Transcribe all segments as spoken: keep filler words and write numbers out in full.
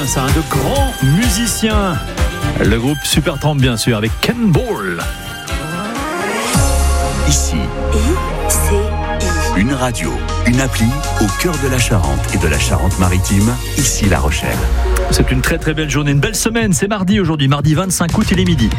ça, hein, de grands musiciens. Le groupe Supertramp, bien sûr, avec Ken Ball. Ici, I C I. une radio, une appli au cœur de la Charente et de la Charente-Maritime, ici La Rochelle. C'est une très très belle journée, une belle semaine. C'est mardi aujourd'hui, mardi vingt-cinq août, il est midi.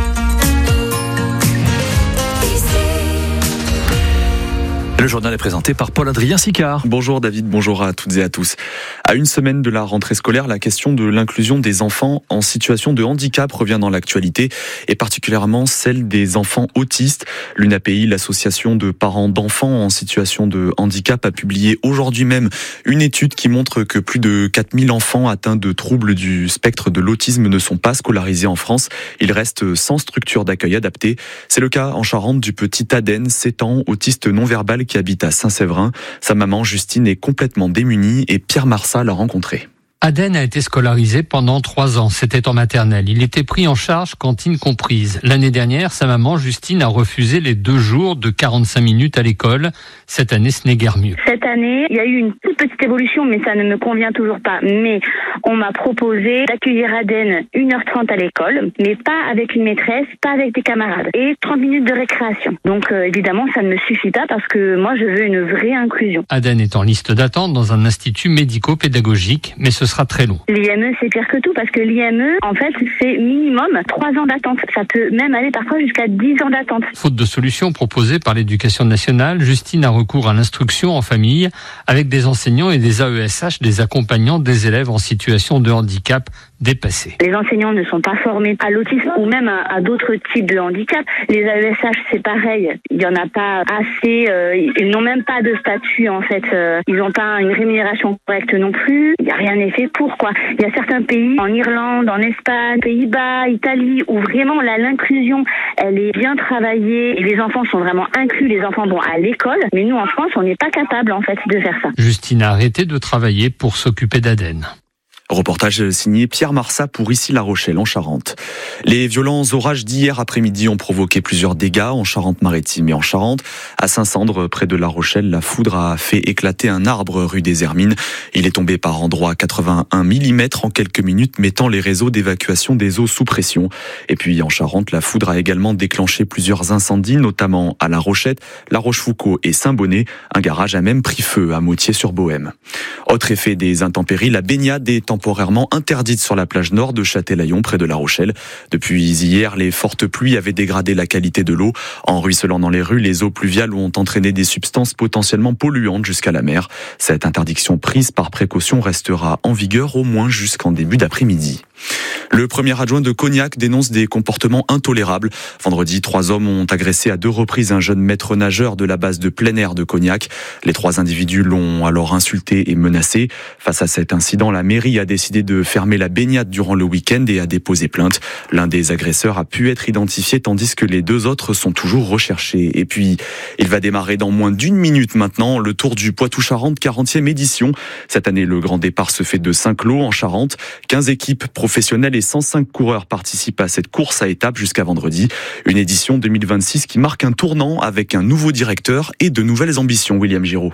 Le journal est présenté par Paul-Adrien Sicard. Bonjour David, bonjour à toutes et à tous. À une semaine de la rentrée scolaire, la question de l'inclusion des enfants en situation de handicap revient dans l'actualité, et particulièrement celle des enfants autistes. L'U N A P I, l'association de parents d'enfants en situation de handicap, a publié aujourd'hui même une étude qui montre que plus de quatre mille enfants atteints de troubles du spectre de l'autisme ne sont pas scolarisés en France. Ils restent sans structure d'accueil adaptée. C'est le cas en Charente du petit Aden, sept ans, autiste non-verbal, qui habite à Saint-Séverin. Sa maman, Justine, est complètement démunie et Pierre Marsat l'a rencontré. Aden a été scolarisé pendant trois ans. C'était en maternelle. Il était pris en charge, cantine comprise. L'année dernière, sa maman, Justine, a refusé les deux jours de quarante-cinq minutes à l'école. Cette année, ce n'est guère mieux. Cette année, il y a eu une toute petite évolution, mais ça ne me convient toujours pas. Mais on m'a proposé d'accueillir Aden une heure trente à l'école, mais pas avec une maîtresse, pas avec des camarades, et trente minutes de récréation. Donc euh, évidemment, ça ne me suffit pas parce que moi, je veux une vraie inclusion. Aden est en liste d'attente dans un institut médico-pédagogique, mais ce sera très long. L'I M E, c'est pire que tout parce que l'I M E, en fait, c'est minimum trois ans d'attente. Ça peut même aller parfois jusqu'à dix ans d'attente. Faute de solution proposée par l'Éducation nationale, Justine a recours à l'instruction en famille avec des enseignants et des A E S H, des accompagnants des élèves en situation de handicap dépassés. Les enseignants ne sont pas formés à l'autisme ou même à, à d'autres types de handicap. Les A E S H, c'est pareil. Il n'y en a pas assez. Euh, ils n'ont même pas de statut, en fait. Euh, ils n'ont pas une rémunération correcte non plus. Il n'y a rien fait pour, quoi. Il y a certains pays, en Irlande, en Espagne, Pays-Bas, Italie, où vraiment là, l'inclusion, elle est bien travaillée et les enfants sont vraiment inclus. Les enfants vont à l'école. Mais nous, en France, on n'est pas capable, en fait, de faire ça. Justine a arrêté de travailler pour s'occuper d'Aden. Reportage signé Pierre Marsat pour ici La Rochelle en Charente. Les violents orages d'hier après-midi ont provoqué plusieurs dégâts en Charente-Maritime et en Charente. À Saint-Sandre, près de La Rochelle, la foudre a fait éclater un arbre rue des Hermines. Il est tombé par endroits à quatre-vingt-un millimètres en quelques minutes, mettant les réseaux d'évacuation des eaux sous pression. Et puis en Charente, la foudre a également déclenché plusieurs incendies, notamment à La Rochette, La Rochefoucauld et Saint-Bonnet. Un garage a même pris feu à Moutier-sur-Bohème. Autre effet des intempéries, la baignade est temporairement interdite sur la plage nord de Châtelaillon, près de La Rochelle. Depuis hier, les fortes pluies avaient dégradé la qualité de l'eau. En ruisselant dans les rues, les eaux pluviales ont entraîné des substances potentiellement polluantes jusqu'à la mer. Cette interdiction prise par précaution restera en vigueur au moins jusqu'en début d'après-midi. Le premier adjoint de Cognac dénonce des comportements intolérables. Vendredi, trois hommes ont agressé à deux reprises un jeune maître nageur de la base de plein air de Cognac. Les trois individus l'ont alors insulté et menacé. Face à cet incident, la mairie a décidé de fermer la baignade durant le week-end et a déposé plainte. L'un des agresseurs a pu être identifié tandis que les deux autres sont toujours recherchés. Et puis, il va démarrer dans moins d'une minute maintenant le Tour du Poitou-Charentes, quarantième édition. Cette année, le grand départ se fait de Saint-Cloud en Charente. quinze équipes professionnelles et cent cinq coureurs participent à cette course à étapes jusqu'à vendredi. Une édition deux mille vingt-six qui marque un tournant avec un nouveau directeur et de nouvelles ambitions. William Giraud.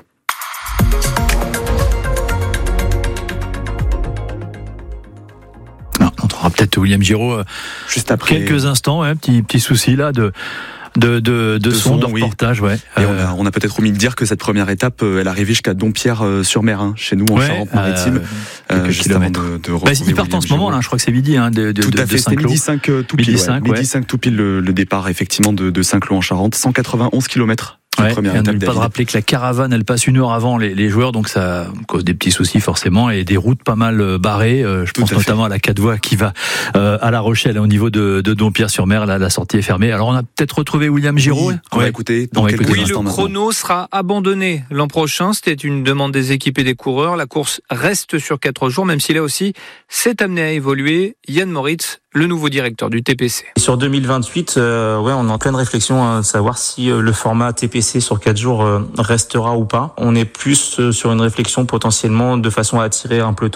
Non, on entendra peut-être William Giraud euh, juste après quelques instants. Ouais, petit petit souci là de de de, de, de son, son de reportage. Oui. Ouais. Et euh, on a, on a peut-être omis de dire que cette première étape, elle arrivait jusqu'à Dompierre-sur-Mer, hein, chez nous en ouais, Charente-Maritime. Euh, euh, juste avant de, de bah, ils partent en ce moment là. Je crois que c'est midi. Hein, de, de, tout à de, fait. de C'était midi cinq tout pile. Midi cinq, ouais. Midi cinq tout pile le, le départ effectivement de, de Saint-Cloud en Charente. cent quatre-vingt-onze kilomètres. Ouais, et on n'oublie pas de rappeler que la caravane, elle passe une heure avant les, les joueurs, donc ça cause des petits soucis forcément, et des routes pas mal barrées. Euh, je Tout pense à notamment fait. à la quatre voies qui va euh, à La Rochelle, au niveau de, de Dompierre-sur-Mer. Là, la sortie est fermée. Alors on a peut-être retrouvé William Giraud. Oui, on ouais. va écouter. Dans oui, quelques oui instants le chrono maintenant. Sera abandonné l'an prochain. C'était une demande des équipes et des coureurs. La course reste sur quatre jours, même si là aussi, c'est amené à évoluer. Yann Moritz, le nouveau directeur du T P C. Sur deux mille vingt-huit, euh, ouais, on est en pleine réflexion à savoir si euh, le format T P C sur quatre jours euh, restera ou pas. On est plus euh, sur une réflexion potentiellement de façon à attirer un peloton